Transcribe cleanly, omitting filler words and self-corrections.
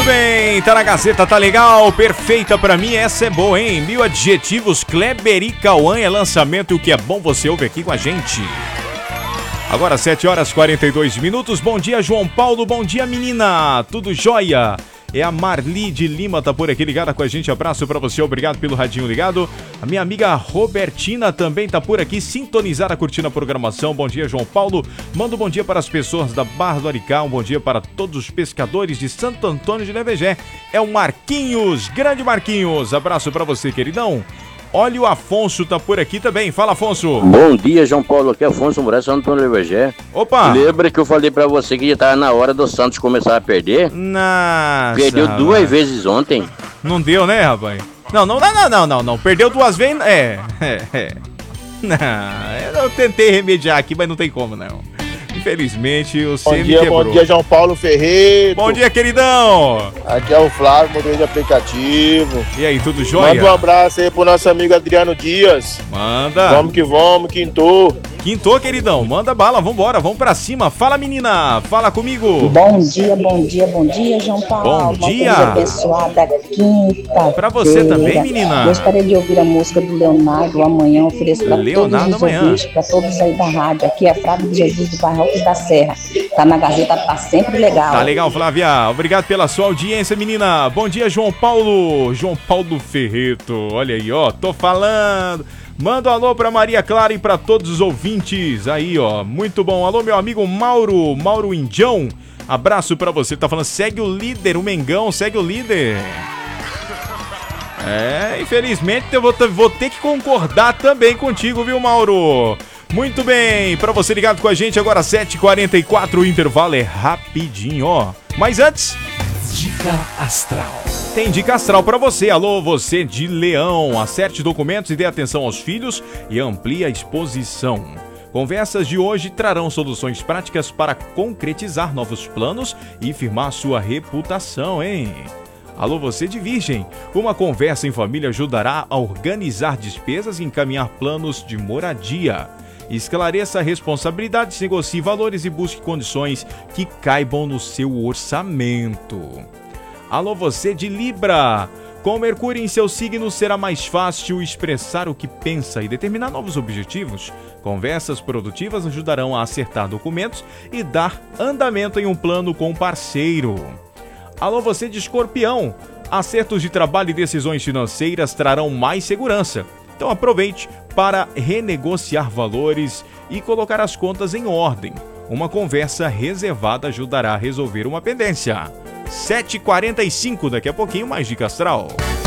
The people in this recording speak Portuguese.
bem, tá na Gazeta, tá legal, perfeita pra mim, essa é boa, hein? 1000 adjetivos, Kleber e Cauã é lançamento e o que é bom você ouve aqui com a gente. Agora 7h42, bom dia João Paulo, bom dia menina, tudo jóia? É a Marli de Lima, tá por aqui ligada com a gente, abraço pra você, obrigado pelo radinho ligado. A minha amiga Robertina também tá por aqui, sintonizada, curtindo a programação. Bom dia João Paulo, manda um bom dia para as pessoas da Barra do Aricá, um bom dia para todos os pescadores de Santo Antônio de Levegé. É o Marquinhos, grande Marquinhos, abraço pra você queridão. Olha, o Afonso tá por aqui também. Fala, Afonso. Bom dia, João Paulo. Aqui é Afonso Moraes, Santo Antônio de Levegé. Opa! Lembra que eu falei pra você que já tava na hora do Santos começar a perder? Nossa. Perdeu 2 vezes ontem. Não deu, né, rapaz? Não. Perdeu 2 vezes. Não, eu tentei remediar aqui, mas não tem como, não. Infelizmente, o CM quebrou. Bom dia, João Paulo Ferreira. Bom dia, queridão. Aqui é o Flávio, motorista de aplicativo. E aí, tudo jóia? Manda um abraço aí pro nosso amigo Adriano Dias. Manda. Vamos, quintou. Quintou, queridão. Manda bala, vambora, vamos pra cima. Fala, menina, fala comigo. Bom dia, João Paulo. Bom dia. Uma abençoada quinta. Pra você também, menina. Gostaria de ouvir a música do Leonardo amanhã. Ofereço pra Leonardo todos os amanhã. ouvintes, pra todos aí da rádio. Aqui é Flávio de Jesus do bairro Altos da Serra. Tá na Gazeta, tá sempre legal. Tá legal, Flávia. Obrigado pela sua audiência, menina. Bom dia, João Paulo. João Paulo Ferreto. Olha aí, ó. Tô falando. Manda um alô pra Maria Clara e pra todos os ouvintes. Aí, ó. Muito bom. Alô, meu amigo Mauro Indião. Abraço pra você. Tá falando, segue o líder, o Mengão. Segue o líder. Infelizmente eu vou ter que concordar também contigo, viu, Mauro? Muito bem, pra você ligado com a gente, agora 7h44, o intervalo é rapidinho, ó. Mas antes... Dica Astral. Tem dica astral pra você. Alô, você de Leão. Acerte documentos e dê atenção aos filhos e amplie a exposição. Conversas de hoje trarão soluções práticas para concretizar novos planos e firmar sua reputação, hein? Alô, você de Virgem. Uma conversa em família ajudará a organizar despesas e encaminhar planos de moradia. Esclareça responsabilidades, negocie valores e busque condições que caibam no seu orçamento. Alô, você de Libra. Com Mercúrio em seu signo, será mais fácil expressar o que pensa e determinar novos objetivos. Conversas produtivas ajudarão a acertar documentos e dar andamento em um plano com o parceiro. Alô, você de Escorpião. Acertos de trabalho e decisões financeiras trarão mais segurança. Então aproveite para renegociar valores e colocar as contas em ordem. Uma conversa reservada ajudará a resolver uma pendência. 7h45, daqui a pouquinho mais dica astral.